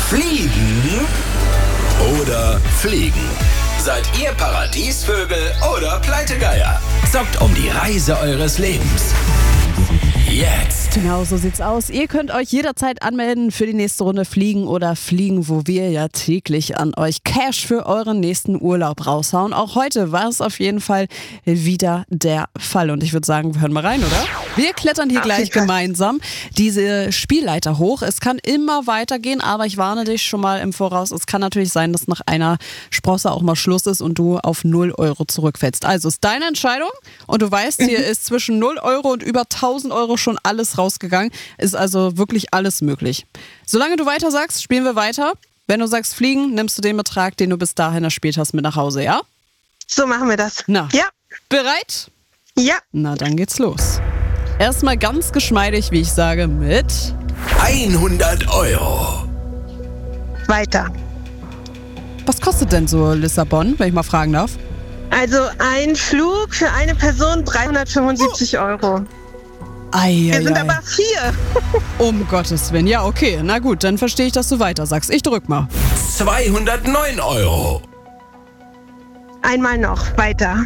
Fliegen oder Fliegen? Seid ihr Paradiesvögel oder Pleitegeier? Zockt um die Reise eures Lebens. Jetzt. Genau, so sieht's aus. Ihr könnt euch jederzeit anmelden für die nächste Runde Fliegen oder Fliegen, wo wir ja täglich an euch Cash für euren nächsten Urlaub raushauen. Auch heute war es auf jeden Fall wieder der Fall. Und ich würde sagen, wir hören mal rein, oder? Wir klettern hier gleich gemeinsam diese Spielleiter hoch. Es kann immer weitergehen, aber ich warne dich schon mal im Voraus. Es kann natürlich sein, dass nach einer Sprosse auch mal Schluss ist und du auf 0 Euro zurückfällst. Also ist deine Entscheidung und du weißt, hier ist zwischen 0 Euro und über 1000 Euro schon alles rausgegangen. Ist also wirklich alles möglich. Solange du weiter sagst, spielen wir weiter. Wenn du sagst Fliegen, nimmst du den Betrag, den du bis dahin erspielt hast, mit nach Hause, ja? So machen wir das. Na, ja. Bereit? Ja. Na, dann geht's los. Erstmal ganz geschmeidig, wie ich sage, mit 100 Euro. Weiter. Was kostet denn so Lissabon, wenn ich mal fragen darf? Also ein Flug für eine Person 375 Euro. Wir sind aber 4. Um Gottes Willen. Ja, okay. Na gut, dann verstehe ich, dass du weiter sagst. Ich drück mal. 209 Euro. Einmal noch. Weiter.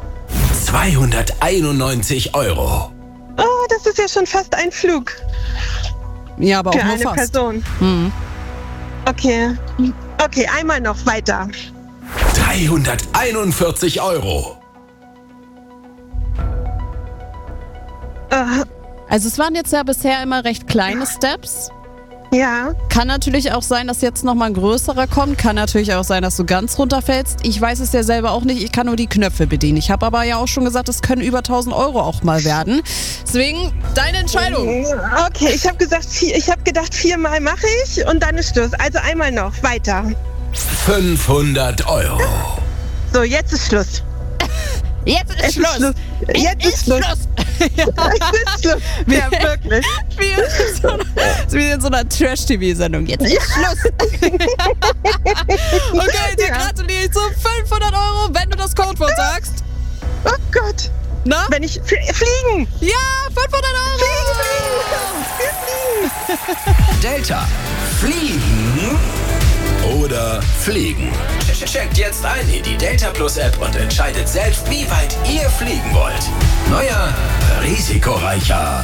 291 Euro. Oh, das ist ja schon fast ein Flug. Ja, aber für auch nur eine fast. Person. Okay. Okay, einmal noch. Weiter. 341 Euro. Also es waren jetzt ja bisher immer recht kleine Steps. Ja. Kann natürlich auch sein, dass jetzt nochmal ein größerer kommt. Kann natürlich auch sein, dass du ganz runterfällst. Ich weiß es ja selber auch nicht. Ich kann nur die Knöpfe bedienen. Ich habe aber ja auch schon gesagt, es können über 1000 Euro auch mal werden. Deswegen, deine Entscheidung. Okay, ich habe gedacht, 4-mal mache ich und dann ist Schluss. Also einmal noch. Weiter. 500 Euro. So, jetzt ist Schluss. Jetzt ist Schluss. Jetzt ist Schluss. Ja. Jetzt ist Schluss. Ja, wirklich. Wie in so einer Trash-TV-Sendung. Jetzt ist Schluss. Okay, dir gratuliere ich zu 500 Euro, wenn du das Codewort sagst. Oh Gott. Na? Wenn ich fliegen. Ja, 500 Euro. Fliegen. Delta. Fliegen oder Fliegen? Checkt jetzt ein in die Delta Plus App und entscheidet selbst, wie weit ihr fliegen wollt. Neuer, risikoreicher